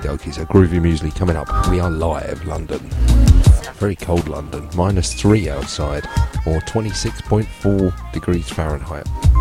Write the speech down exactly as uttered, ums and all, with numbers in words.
dokie, so Groovy Muesli coming up. We are live, London. Very cold London, minus three outside, or twenty-six point four degrees Fahrenheit.